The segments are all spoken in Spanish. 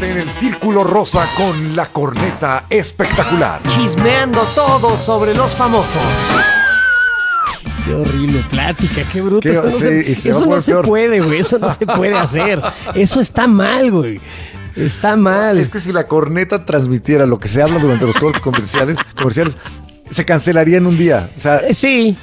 Quédate en el Círculo Rosa con la corneta espectacular. Chismeando todo sobre los famosos. Qué horrible plática, qué bruto. Eso no se puede, güey. Eso no se puede hacer. Eso está mal, güey. Está mal. Es que si la corneta transmitiera lo que se habla durante los cortes comerciales, se cancelaría en un día. O sea, sí.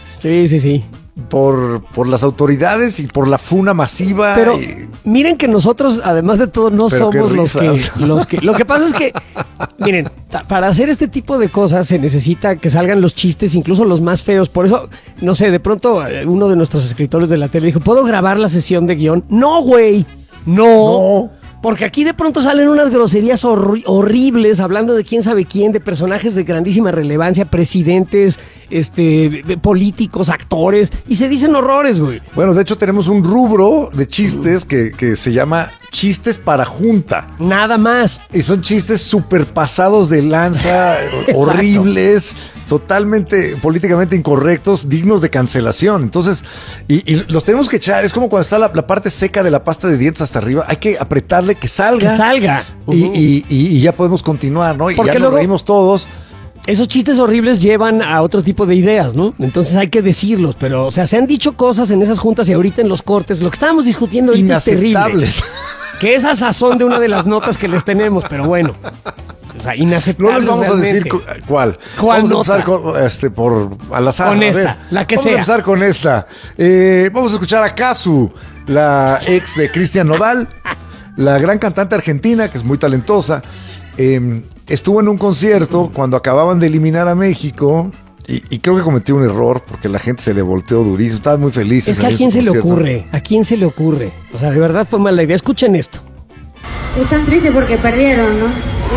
Por las autoridades y por la funa masiva. Pero miren que nosotros, además de todo, no somos los que... Lo que pasa es que, miren, para hacer este tipo de cosas se necesita que salgan los chistes, incluso los más feos. Por eso, no sé, de pronto uno de nuestros escritores de la tele dijo, ¿puedo grabar la sesión de guión? No, güey, no. Porque aquí de pronto salen unas groserías horribles, hablando de quién sabe quién, de personajes de grandísima relevancia, presidentes, políticos, actores, y se dicen horrores, güey. Bueno, de hecho tenemos un rubro de chistes que se llama chistes para junta. Nada más. Y son chistes súper pasados de lanza, horribles, totalmente políticamente incorrectos, dignos de cancelación. Entonces, y los tenemos que echar. Es como cuando está la parte seca de la pasta de dientes hasta arriba. Hay que apretarle que salga. Que salga. Y ya podemos continuar, ¿no? Porque y ya nos reímos todos. Esos chistes horribles llevan a otro tipo de ideas, ¿no? Entonces hay que decirlos, pero, o sea, se han dicho cosas en esas juntas y ahorita en los cortes. Lo que estábamos discutiendo ahorita es terrible. Que es a sazón de una de las notas que les tenemos, pero bueno. O sea, inaceptable. No les vamos realmente a decir cuál. Vamos a empezar por al azar. Con esta, la que sea. Vamos a empezar con esta. Vamos a escuchar a Cazzu, la ex de Cristian Nodal, la gran cantante argentina, que es muy talentosa. Estuvo en un concierto cuando acababan de eliminar a México y creo que cometió un error porque la gente se le volteó durísimo. Estaban muy felices. Es que a quién se le ocurre, ¿a quién se le ocurre? O sea, de verdad fue mala idea. Escuchen esto. Están tristes porque perdieron, ¿no?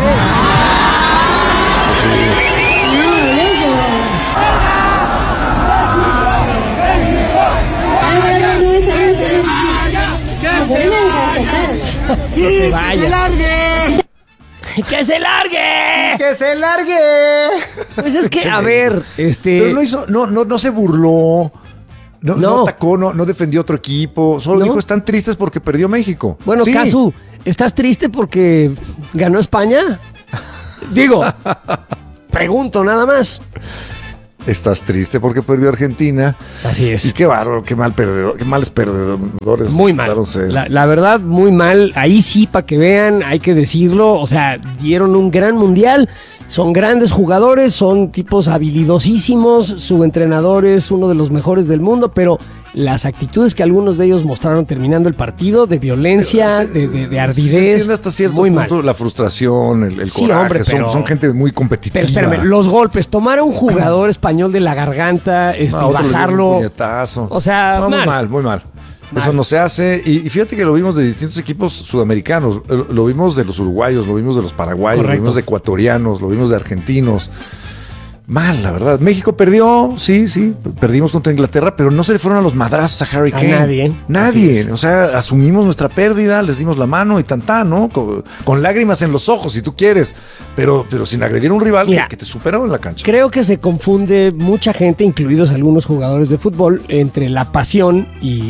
Que se vaya. ¡Que se largue! ¡Que se largue! Pues es que, a ver, Pero no hizo, no se burló, no atacó, no defendió otro equipo, solo dijo, están tristes porque perdió México. Bueno, sí. Cazzu, ¿estás triste porque ganó España? Digo, pregunto nada más. Estás triste porque perdió Argentina. Así es. Y qué bárbaro, qué males perdedores. Muy mal. La verdad, muy mal. Ahí sí, para que vean, hay que decirlo. O sea, dieron un gran mundial. Son grandes jugadores, son tipos habilidosísimos. Su entrenador es uno de los mejores del mundo, pero las actitudes que algunos de ellos mostraron terminando el partido, de violencia, de ardidez. Se entiende hasta cierto punto la frustración, el sí, coraje. Hombre, son gente muy competitiva. Pero espérame, los golpes, tomar a un jugador español de la garganta, bajarlo. Un puñetazo. O sea, muy mal. Eso no se hace. Y fíjate que lo vimos de distintos equipos sudamericanos. Lo vimos de los uruguayos, lo vimos de los paraguayos, Correcto. Lo vimos de ecuatorianos, lo vimos de argentinos. Mal, la verdad. México perdió, sí, perdimos contra Inglaterra, pero no se le fueron a los madrazos a Harry Kane. A nadie. O sea, asumimos nuestra pérdida, les dimos la mano y tantán, ¿no? Con lágrimas en los ojos, si tú quieres, pero sin agredir a un rival. Mira, que te superó en la cancha. Creo que se confunde mucha gente, incluidos algunos jugadores de fútbol, entre la pasión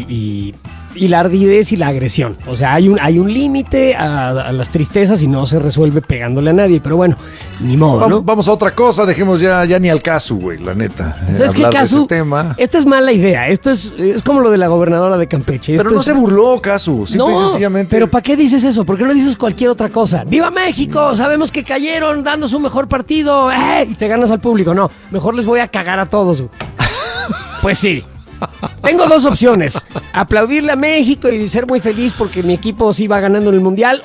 y la ardidez y la agresión. O sea, hay un límite a las tristezas y no se resuelve pegándole a nadie. Pero bueno, ni modo, ¿no? Vamos a otra cosa, dejemos ya ni al Cazzu, güey, la neta. Es que Cazzu, esta es mala idea. Esto es como lo de la gobernadora de Campeche. Pero no se burló, Cazzu, simple y sencillamente. Pero ¿para qué dices eso? ¿Por qué no dices cualquier otra cosa? ¡Viva México! Sabemos que cayeron dando su mejor partido. Y te ganas al público. No, mejor les voy a cagar a todos. Pues sí. Tengo dos opciones: aplaudirle a México y ser muy feliz porque mi equipo sí va ganando en el mundial,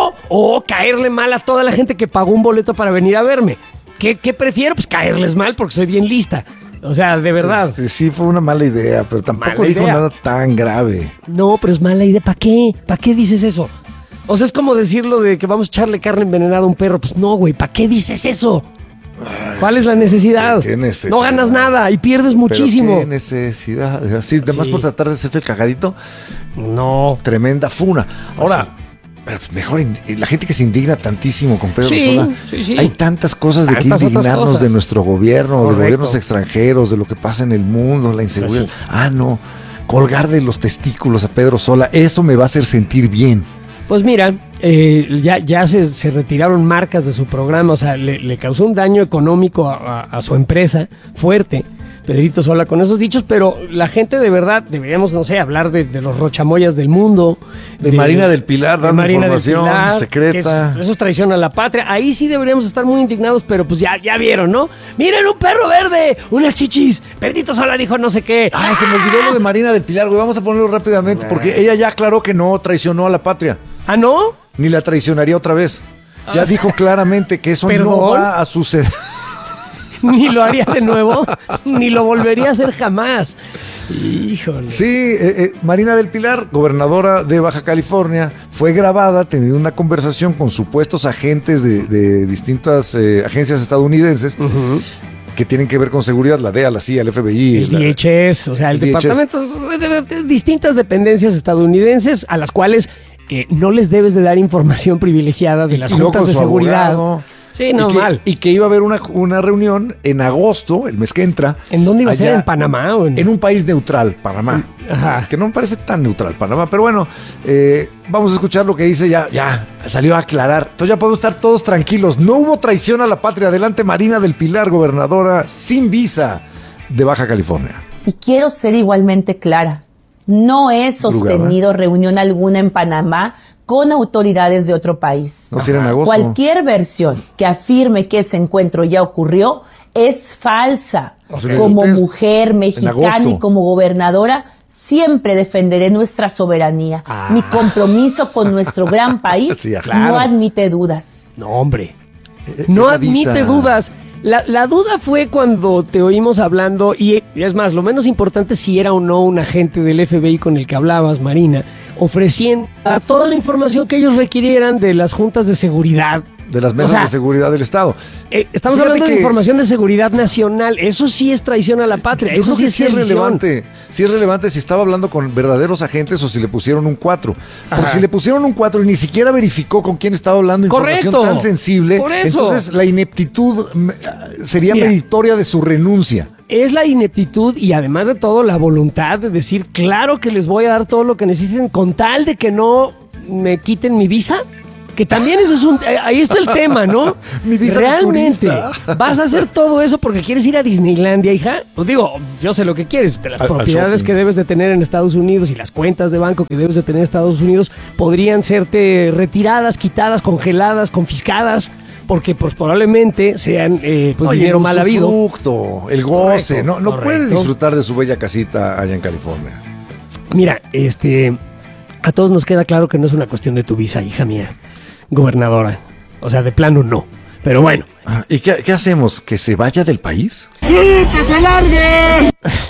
o caerle mal a toda la gente que pagó un boleto para venir a verme. ¿Qué prefiero? Pues caerles mal porque soy bien lista. O sea, de verdad. Sí, fue una mala idea, pero tampoco dijo nada tan grave. No, pero es mala idea. ¿Para qué? ¿Para qué dices eso? O sea, es como decirlo de que vamos a echarle carne envenenada a un perro. Pues no, güey, ¿para qué dices eso? ¿Cuál es la necesidad? ¿Qué necesidad? No ganas nada y pierdes muchísimo. ¿Qué necesidad? Sí, además por tratar de hacerte el cagadito. No. Tremenda funa. Ahora, pero mejor la gente que se indigna tantísimo con Pedro Sola. Sí. Hay tantas cosas de que indignarnos de nuestro gobierno, de gobiernos extranjeros, de lo que pasa en el mundo, la inseguridad. No. Colgar de los testículos a Pedro Sola, eso me va a hacer sentir bien. Pues mira, ya se retiraron marcas de su programa, o sea, le causó un daño económico a su empresa fuerte, Pedrito Sola, con esos dichos, pero la gente de verdad, deberíamos, no sé, hablar de los rochamoyas del mundo. De Marina del Pilar, dando información secreta. Eso es traición a la patria. Ahí sí deberíamos estar muy indignados, pero pues ya vieron, ¿no? ¡Miren, un perro verde! ¡Unas chichis! Pedrito Sola dijo no sé qué. Ah, se me olvidó lo de Marina del Pilar, güey. Vamos a ponerlo rápidamente, porque ella ya aclaró que no traicionó a la patria. ¿Ah, no? Ni la traicionaría otra vez. Ya dijo claramente que eso ¿Perdón? no va a suceder. Ni lo haría de nuevo, ni lo volvería a hacer jamás. Híjole. Sí, Marina del Pilar, gobernadora de Baja California, fue grabada teniendo una conversación con supuestos agentes de distintas agencias estadounidenses que tienen que ver con seguridad, la DEA, la CIA, el FBI. El DHS, o sea, el departamento de distintas dependencias estadounidenses a las cuales no les debes de dar información privilegiada de las juntas de seguridad. Abogado. Sí, normal. Y que iba a haber una reunión en agosto, el mes que entra. ¿En dónde iba a ser? ¿En Panamá? ¿O en un país neutral, Panamá. Ajá. Que no me parece tan neutral, Panamá. Pero bueno, vamos a escuchar lo que dice. Ya salió a aclarar. Entonces ya podemos estar todos tranquilos. No hubo traición a la patria. Adelante, Marina del Pilar, gobernadora sin visa de Baja California. Y quiero ser igualmente clara. No he sostenido reunión alguna en Panamá con autoridades de otro país. No, si era en agosto. Cualquier versión que afirme que ese encuentro ya ocurrió es falsa. Como mujer mexicana y como gobernadora, siempre defenderé nuestra soberanía. Mi compromiso con nuestro gran país sí, claro. No admite dudas. No, hombre. No admite dudas. La duda fue cuando te oímos hablando, y es más, lo menos importante si era o no un agente del FBI con el que hablabas, Marina, ofreciendo toda la información que ellos requirieran de las juntas de seguridad. De las mesas de seguridad del Estado. Estamos hablando de información de seguridad nacional. Eso sí es traición a la patria. Eso sí es relevante. Sí es relevante si estaba hablando con verdaderos agentes o si le pusieron un 4. Porque si le pusieron un 4 y ni siquiera verificó con quién estaba hablando información tan sensible, entonces la ineptitud sería meritoria de su renuncia. Es la ineptitud y además de todo la voluntad de decir, claro que les voy a dar todo lo que necesiten con tal de que no me quiten mi visa. Que también eso es ahí está el tema, ¿no? Mi visa realmente vas a hacer todo eso porque quieres ir a Disneylandia, hija. Pues digo, yo sé lo que quieres, de las propiedades que debes de tener en Estados Unidos y las cuentas de banco que debes de tener en Estados Unidos podrían serte retiradas, quitadas, congeladas, confiscadas. Porque pues probablemente sean dinero mal habido. El goce, no puede disfrutar de su bella casita allá en California. Mira, a todos nos queda claro que no es una cuestión de tu visa, hija mía, gobernadora. O sea, de plano no. Pero bueno. ¿Y qué hacemos? ¿Que se vaya del país? ¡Sí, que se largue!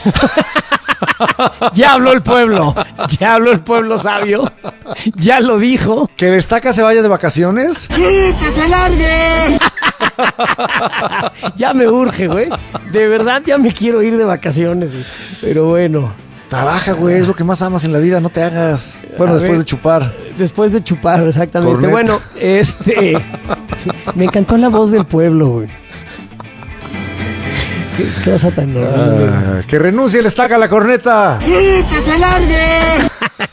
Ya habló el pueblo sabio, ya lo dijo. ¿Que Destaca se vaya de vacaciones? ¡Sí, que se largue! Ya me urge, güey. De verdad ya me quiero ir de vacaciones. Pero bueno. Trabaja, güey, es lo que más amas en la vida, no te hagas. Bueno, después de chupar. Después de chupar, exactamente. Cornet. Bueno, me encantó la voz del pueblo, güey. ¿Qué cosa tan normal? Que renuncie el Estaca a la corneta. ¡Sí, que se largue!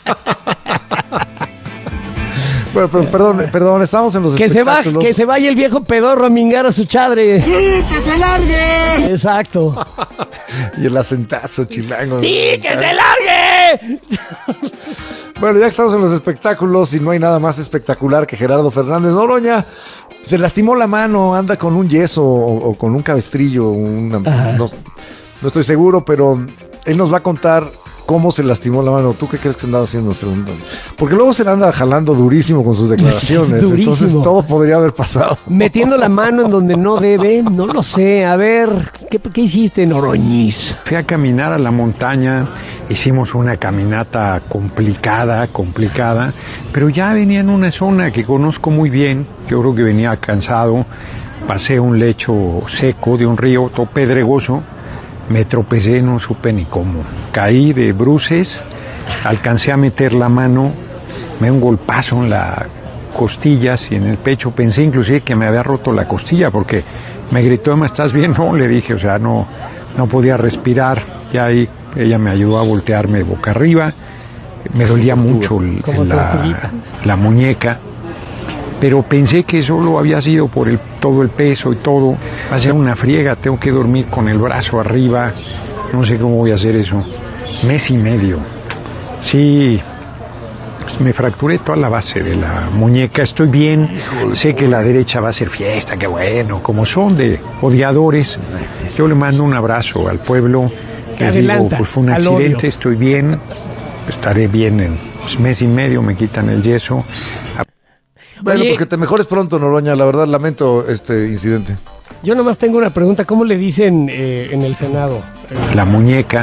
Bueno, perdón, estamos en los espectáculos. Que se vaya el viejo pedorro a mingar a su chadre. ¡Sí, que se largue! Exacto. Y el acentazo chilango. ¡Sí, que se largue! Bueno, ya que estamos en los espectáculos y no hay nada más espectacular que Gerardo Fernández Noroña, se lastimó la mano, anda con un yeso o con un cabestrillo, no estoy seguro, pero él nos va a contar cómo se lastimó la mano. ¿Tú qué crees que andaba haciendo? Porque luego se le anda jalando durísimo con sus declaraciones. Sí, entonces todo podría haber pasado. Metiendo la mano en donde no debe, no lo sé. A ver, ¿qué hiciste, Noroñiz? Fui a caminar a la montaña, hicimos una caminata complicada, pero ya venía en una zona que conozco muy bien. Yo creo que venía cansado, pasé un lecho seco de un río, todo pedregoso. Me tropecé, no supe ni cómo. Caí de bruces, alcancé a meter la mano, me dio un golpazo en las costillas y en el pecho. Pensé inclusive que me había roto la costilla porque me gritó, Emma, ¿estás bien? No, le dije, o sea, no podía respirar. Ya ahí ella me ayudó a voltearme boca arriba. Me dolía mucho la muñeca, pero pensé que solo había sido por todo el peso y todo. Va a ser una friega, tengo que dormir con el brazo arriba, no sé cómo voy a hacer eso. Mes y medio. Sí, me fracturé toda la base de la muñeca, estoy bien, sé que la derecha va a ser fiesta, qué bueno, como son de odiadores. Yo le mando un abrazo al pueblo, les digo, pues fue un accidente, estoy bien, estaré bien en mes y medio, me quitan el yeso. Bueno, pues que te mejores pronto, Noroña, la verdad lamento este incidente. Yo nomás tengo una pregunta, ¿cómo le dicen en el Senado? La muñeca.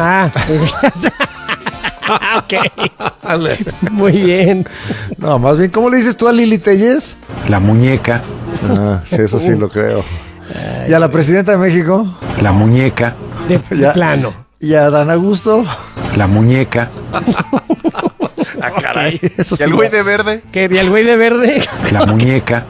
Ok. Muy bien. No, más bien, ¿cómo le dices tú a Lili Telles? La muñeca. Sí, eso sí lo creo. ¿Y a la presidenta de México? La muñeca. De plano. ¿Y a Dan Augusto? La muñeca. Caray. Eso ¿Y al güey de verde? ¿Qué? ¿Y al güey de verde? La muñeca.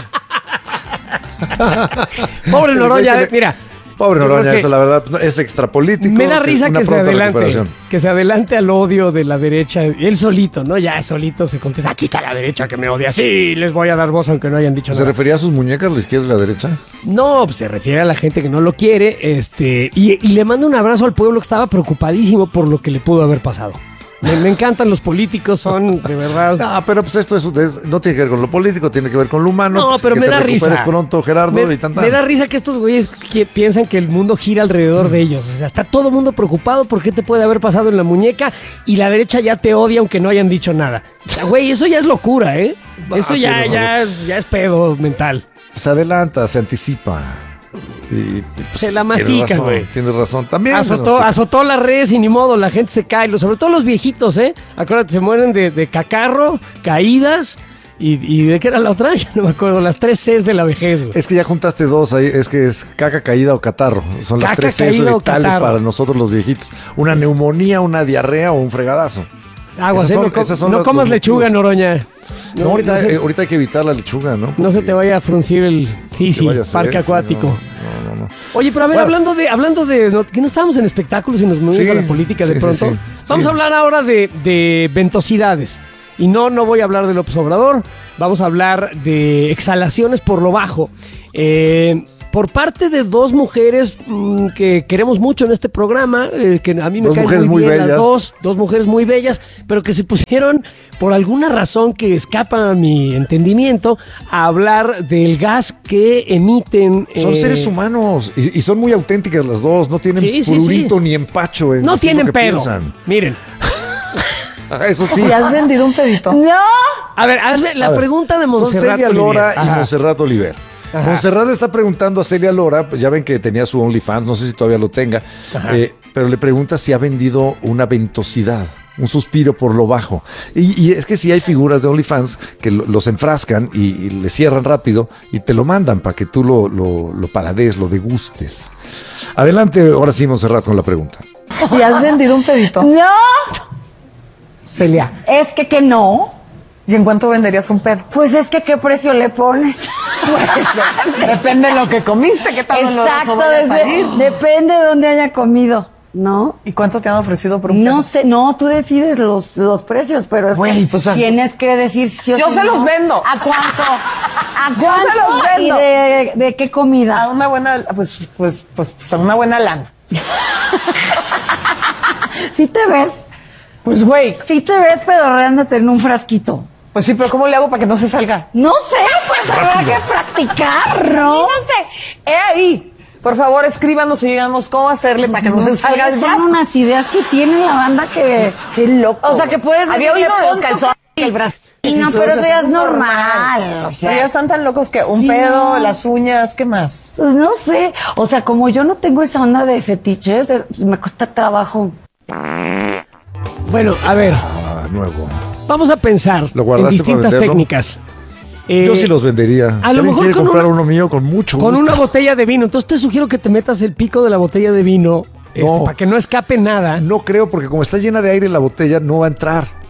Pobre Noroña, mira. Pobre Noroña, eso la verdad es extrapolítico. Me da risa que se adelante al odio de la derecha. Él solito, ¿no? Ya solito se contesta, aquí está la derecha que me odia. Sí, les voy a dar voz aunque no hayan dicho nada. ¿Se refería a sus muñecas, la izquierda y la derecha? No, pues se refiere a la gente que no lo quiere. Y le mando un abrazo al pueblo que estaba preocupadísimo por lo que le pudo haber pasado. Me encantan los políticos, son de verdad. No, pero pues esto no tiene que ver con lo político, tiene que ver con lo humano. No, pues, pero que me te da risa. Pronto, Gerardo, me da risa que estos güeyes piensan que el mundo gira alrededor de ellos. O sea, está todo el mundo preocupado por qué te puede haber pasado en la muñeca y la derecha ya te odia aunque no hayan dicho nada. O sea, güey, eso ya es locura, ¿eh? Eso ya es pedo mental. Se adelanta, se anticipa. Y, se la mastica, güey. Tienes razón. También azotó las redes y ni modo, la gente se cae. Sobre todo los viejitos, ¿eh? Acuérdate, se mueren de cacarro, caídas y ¿de qué era la otra? Ya no me acuerdo. Las 3 Cs de la vejez, güey. Es que ya juntaste dos ahí. Es que es caca, caída o catarro. Son las 3 Cs letales para nosotros los viejitos. Una neumonía, una diarrea o un fregadazo. Aguas, no comas lechuga, Noroña. No, ahorita hay que evitar la lechuga, ¿no? Porque no se te vaya a fruncir el parque acuático. No. Oye, pero a ver, hablando de que no estábamos en espectáculos y nos movimos a la política de pronto. Sí. Vamos a hablar ahora de ventosidades. Y no voy a hablar de López Obrador. Vamos a hablar de exhalaciones por lo bajo. Por parte de dos mujeres que queremos mucho en este programa, que a mí me caen muy bien las dos mujeres muy bellas, pero que se pusieron, por alguna razón que escapa a mi entendimiento, a hablar del gas que emiten. Son seres humanos y son muy auténticas las dos, no tienen prurito ni empacho. No tienen pedo. Piensan. Miren. Eso sí. ¿Y has vendido un pedito? ¡No! A ver, hazme la pregunta de Montserrat Son Celia Lora y Montserrat Oliver. Ajá. Montserrat le está preguntando a Celia Lora, ya ven que tenía su OnlyFans, no sé si todavía lo tenga, pero le pregunta si ha vendido una ventosidad, un suspiro por lo bajo. Y es que sí hay figuras de OnlyFans que los enfrascan y le cierran rápido y te lo mandan para que tú lo parades, lo degustes. Adelante, ahora sí, Montserrat, con la pregunta. ¿Y has vendido un pedito? ¡No! Celia. Es que no. ¿Y en cuánto venderías un pedo? Pues es que ¿qué precio le pones? Pues, depende de lo que comiste, qué tal exacto, depende de dónde haya comido, ¿no? ¿Y cuánto te han ofrecido por un pedo? No sé, tú decides los precios, pero tienes que decir si yo se los vendo. ¿A cuánto? ¿A cuánto? Yo se los vendo. ¿Y de qué comida? A una buena, pues a una buena lana. ¿Sí te ves? Pues güey. Sí te ves pedorreándote en un frasquito. Pues sí, pero ¿cómo le hago para que no se salga? No sé, pues habrá que practicar, ¿no? Imagínense, ahí. Por favor, escríbanos y díganos cómo hacerle para que no se salga el brazo. Son unas ideas que tiene la banda que loco. O sea, que puedes... Había oído de los calzones y el brazo. No, pero eso ya es normal. O sea, pero ya están tan locos que un pedo, las uñas, ¿qué más? Pues no sé. O sea, como yo no tengo esa onda de fetiches, me cuesta trabajo. Bueno, a ver. Nuevo. Vamos a pensar en distintas técnicas. Yo sí los vendería. A lo mejor quiere comprar uno mío, con mucho gusto. Con una botella de vino. Entonces te sugiero que te metas el pico de la botella de vino para que no escape nada. No creo, porque como está llena de aire la botella, no va a entrar.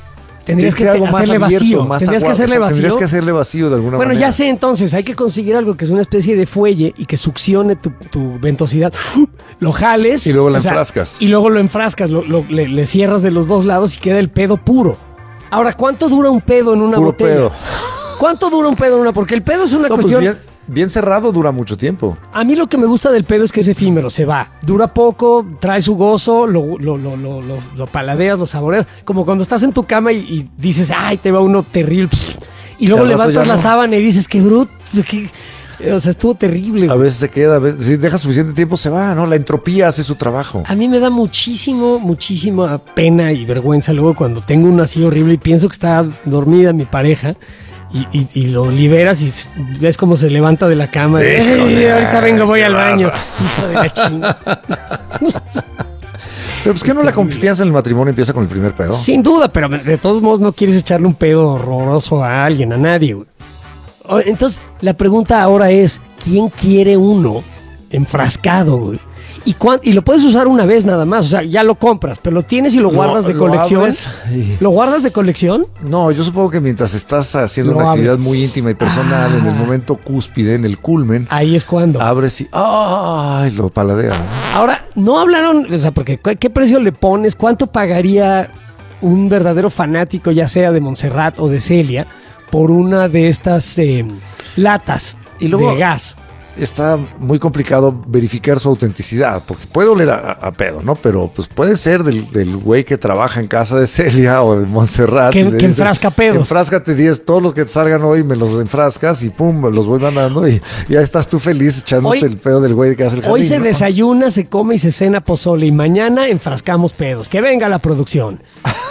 Tendrías que algo más hacerle abierto, vacío. más Tendrías que hacerle vacío. Tendrías que hacerle vacío de alguna manera. Bueno, ya sé, entonces, hay que conseguir algo que es una especie de fuelle y que succione tu ventosidad. Lo jales. Y luego lo enfrascas. Y luego lo enfrascas, le cierras de los dos lados y queda el pedo puro. Ahora, ¿cuánto dura un pedo en una Puro botella? pedo. ¿Cuánto dura un pedo en una? Porque el pedo es una Pues cuestión... bien cerrado dura mucho tiempo. A mí lo que me gusta del pedo es que es efímero, se va. Dura poco, trae su gozo, lo paladeas, lo saboreas. Como cuando estás en tu cama y dices, ay, te va uno terrible. Y luego levantas la sábana y dices, qué bruto, o sea, estuvo terrible. A veces se queda, si deja suficiente tiempo se va, ¿no? La entropía hace su trabajo. A mí me da muchísima pena y vergüenza luego cuando tengo uno así horrible y pienso que está dormida mi pareja. Y lo liberas y ves cómo se levanta de la cama. Ahorita vengo, voy al baño. Hijo de la chingada. Pero pues que no la confianza en el matrimonio empieza con el primer pedo. Sin duda, pero de todos modos no quieres echarle un pedo horroroso a alguien, a nadie, güey. Entonces, la pregunta ahora es, ¿quién quiere uno enfrascado, güey? Y lo puedes usar una vez nada más, o sea, ya lo compras, pero lo tienes y lo guardas de colección. ¿Lo guardas de colección? No, yo supongo que mientras estás haciendo una actividad muy íntima y personal, en el momento cúspide, en el culmen, ahí es cuando abres y ¡ay! Lo paladeas. Ahora, no hablaron, o sea, porque ¿qué precio le pones? ¿Cuánto pagaría un verdadero fanático, ya sea de Montserrat o de Celia, por una de estas latas de gas? Está muy complicado verificar su autenticidad, porque puede oler a pedo, ¿no? Pero pues puede ser del güey que trabaja en casa de Celia o de Montserrat. Que enfrasca pedos. Enfráscate 10, todos los que te salgan hoy me los enfrascas y pum, me los voy mandando y ya estás tú feliz echándote el pedo del güey que hace el jardín. Hoy se desayuna, se come y se cena pozole y mañana enfrascamos pedos. Que venga la producción.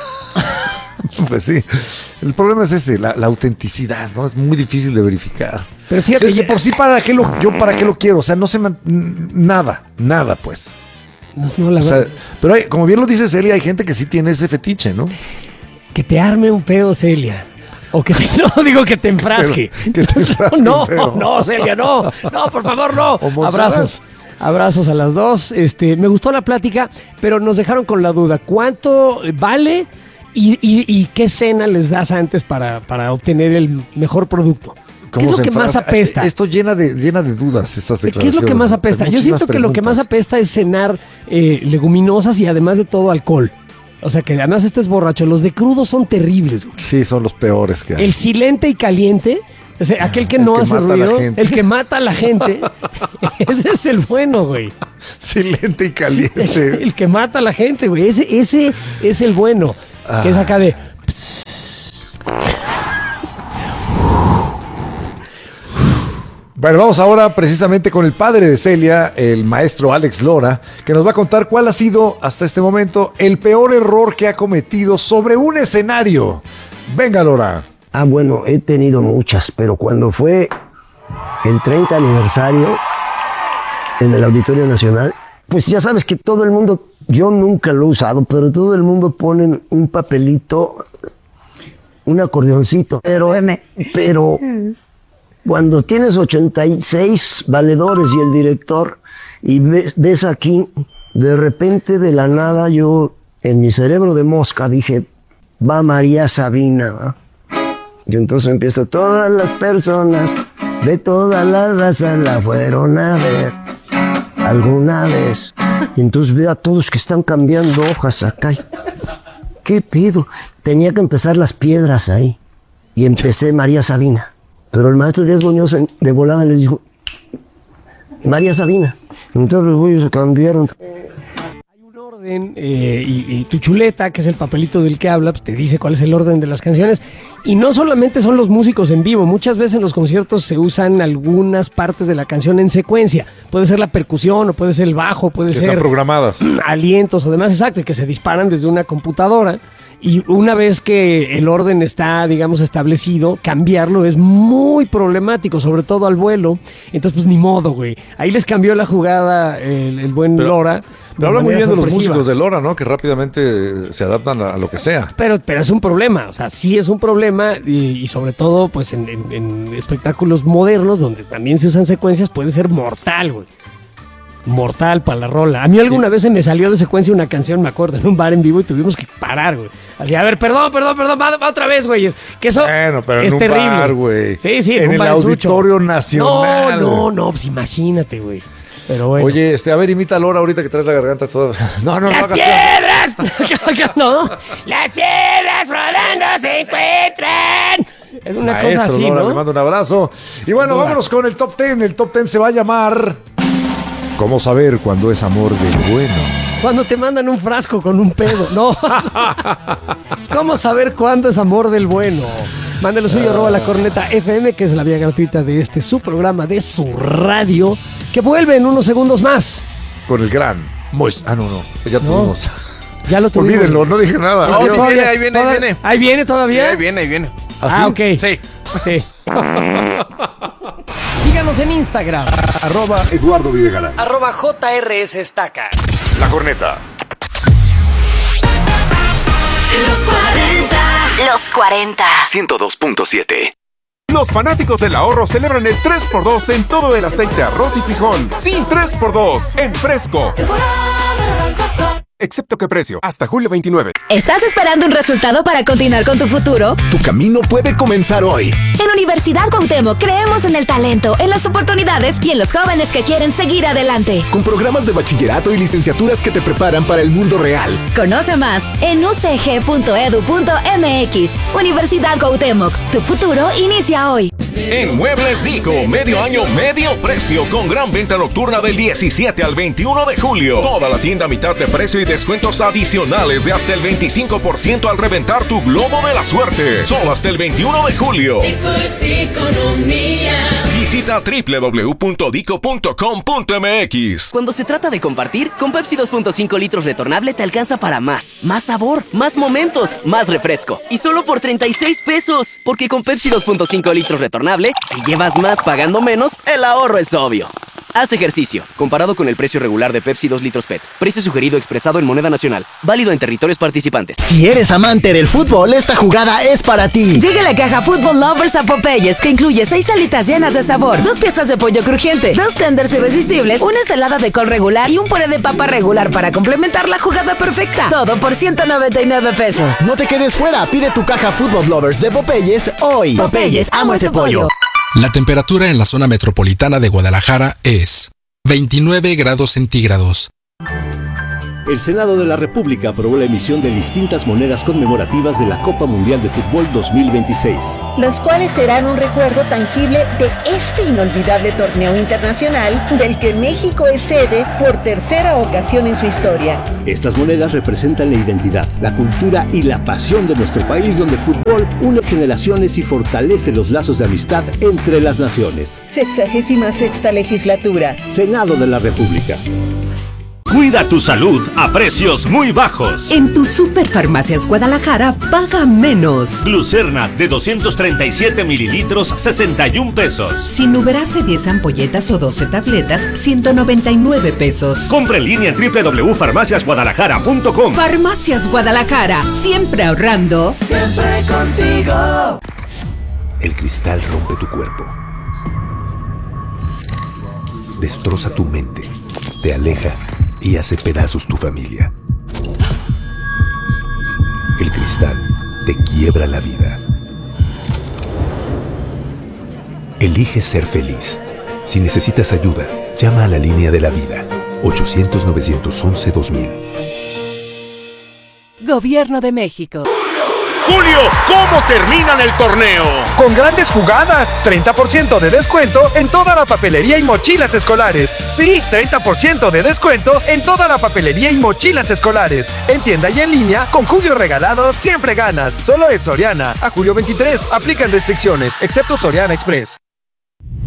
Pues sí, el problema es ese, la autenticidad, ¿no? Es muy difícil de verificar. Pero fíjate, de por sí, ¿para qué lo quiero? O sea, no sé, nada, pues. No, la verdad. Pero como bien lo dice Celia, hay gente que sí tiene ese fetiche, ¿no? Que te arme un pedo, Celia. O que no, digo que te enfrasque. Que te enfrasque no, Celia, no, por favor, no. Abrazos a las dos. Me gustó la plática, pero nos dejaron con la duda. ¿Cuánto vale y qué cena les das antes para obtener el mejor producto? ¿Qué es lo que más apesta? Esto llena de dudas, estas declaraciones. ¿Qué es lo que más apesta? Yo siento que lo que más apesta es cenar leguminosas y además de todo alcohol. O sea, que además estés borracho. Los de crudo son terribles, güey. Sí, son los peores que hay. El silente y caliente, o sea, aquel que no hace ruido, el que mata a la gente, ese es el bueno, güey. Silente y caliente. El que mata a la gente, güey. Ese es el bueno. Que es acá de... Bueno, vamos ahora precisamente con el padre de Celia, el maestro Alex Lora, que nos va a contar cuál ha sido hasta este momento el peor error que ha cometido sobre un escenario. Venga, Lora. Bueno, he tenido muchas, pero cuando fue el 30 aniversario en el Auditorio Nacional, pues ya sabes que todo el mundo, yo nunca lo he usado, pero todo el mundo pone un papelito, un acordeoncito, pero cuando tienes 86 valedores y el director y ves aquí, de repente de la nada yo en mi cerebro de mosca dije, va María Sabina, ¿va? Y entonces empiezo, todas las personas de toda la raza la fueron a ver alguna vez. Y entonces veo a todos que están cambiando hojas acá. ¿Qué pedo? Tenía que empezar las piedras ahí. Y empecé María Sabina. Pero el maestro Díaz Muñoz de volada le dijo, María Sabina. Entonces los güeyes se cambiaron. Hay un orden y tu chuleta, que es el papelito del que habla, pues te dice cuál es el orden de las canciones. Y no solamente son los músicos en vivo, muchas veces en los conciertos se usan algunas partes de la canción en secuencia. Puede ser la percusión, o puede ser el bajo, puede ser... Están programadas. Alientos o demás, exacto, y que se disparan desde una computadora. Y una vez que el orden está, digamos, establecido, cambiarlo es muy problemático, sobre todo al vuelo. Entonces, pues ni modo, güey. Ahí les cambió la jugada el buen Lora. Pero habla muy bien de los músicos de Lora, ¿no? Que rápidamente se adaptan a lo que sea. Pero es un problema, o sea, sí es un problema y sobre todo, pues en espectáculos modernos donde también se usan secuencias puede ser mortal, güey. mortal para la rola. A mí alguna vez se me salió de secuencia una canción, me acuerdo, en un bar en vivo y tuvimos que parar, güey. Así, a ver, perdón, va otra vez, güey. Que eso pero es en un terrible. bar, güey. Sí, en el Auditorio Nacional. No, pues imagínate, güey. Pero bueno. Oye, a ver, imita a Laura ahorita que traes la garganta toda. No ¡Las piedras! No, las piedras rodando se encuentran. Es una Maestro, cosa así, Laura, ¿no? le mando un abrazo. Y bueno, vámonos con el Top 10. El Top 10 se va a llamar ¿Cómo saber cuándo es amor del bueno? Cuando te mandan un frasco con un pedo. No. ¿Cómo saber cuándo es amor del bueno? Mándelo suyo, @La Corneta FM, que es la vía gratuita de su programa, de su radio, que vuelve en unos segundos más. Con el gran Mois. No. Ya tuvimos. Ya lo tuvimos. Olvídenlo, no dije nada. No, sí, ahí viene. ¿Ahí viene todavía? Sí, ahí viene. Ok. Sí. Síganos en Instagram. @Eduardo Videgaray. @JRS Estaca. La Corneta. Los 40. 102.7. Los fanáticos del ahorro celebran el 3x2 en todo el aceite, arroz y frijol. Sí, 3x2 en Fresco. Excepto que precio, hasta julio 29. ¿Estás esperando un resultado para continuar con tu futuro? Tu camino puede comenzar hoy. En Universidad Cuauhtémoc creemos en el talento, en las oportunidades y en los jóvenes que quieren seguir adelante. Con programas de bachillerato y licenciaturas que te preparan para el mundo real. Conoce más en ucg.edu.mx. Universidad Cuauhtémoc, tu futuro inicia hoy. En Muebles Dico, medio año, medio precio, con gran venta nocturna del 17 al 21 de julio. Toda la tienda a mitad de precio y descuentos adicionales de hasta el 25% al reventar tu globo de la suerte. Solo hasta el 21 de julio. Dico es economía. Visita www.dico.com.mx. Cuando se trata de compartir, con Pepsi 2.5 litros retornable te alcanza para más. Más sabor, más momentos, más refresco. Y solo por 36 pesos. Porque con Pepsi 2.5 litros retornable, si llevas más pagando menos, el ahorro es obvio. Haz ejercicio. Comparado con el precio regular de Pepsi 2 litros PET. Precio sugerido expresado en moneda nacional. Válido en territorios participantes. Si eres amante del fútbol, esta jugada es para ti. Llega la caja Football Lovers a Popeyes, que incluye 6 alitas llenas de sabor, 2 piezas de pollo crujiente, 2 tenders irresistibles, una ensalada de col regular y un puré de papa regular para complementar la jugada perfecta. Todo por 199 pesos. No te quedes fuera. Pide tu caja Football Lovers de Popeyes hoy. Popeyes, amo ese pollo. La temperatura en la zona metropolitana de Guadalajara es 29 grados centígrados. El Senado de la República aprobó la emisión de distintas monedas conmemorativas de la Copa Mundial de Fútbol 2026. Las cuales serán un recuerdo tangible de este inolvidable torneo internacional del que México es sede por tercera ocasión en su historia. Estas monedas representan la identidad, la cultura y la pasión de nuestro país, donde el fútbol une generaciones y fortalece los lazos de amistad entre las naciones. 66ª legislatura. Senado de la República. Cuida tu salud a precios muy bajos. En tu Superfarmacias Guadalajara, paga menos. Glucerna de 237 mililitros, 61 pesos. Sinuberase 10 ampolletas o 12 tabletas, 199 pesos. Compra en línea en www.farmaciasguadalajara.com. Farmacias Guadalajara, siempre ahorrando. Siempre contigo. El cristal rompe tu cuerpo. Destroza tu mente. Te aleja y hace pedazos tu familia. El cristal te quiebra la vida. Elige ser feliz. Si necesitas ayuda, llama a la línea de la vida. 800-911-2000. Gobierno de México. Julio, ¿cómo terminan el torneo? Con grandes jugadas, 30% de descuento en toda la papelería y mochilas escolares. Sí, 30% de descuento en toda la papelería y mochilas escolares. En tienda y en línea, con Julio regalado, siempre ganas. Solo es Soriana. A julio 23, aplican restricciones, excepto Soriana Express.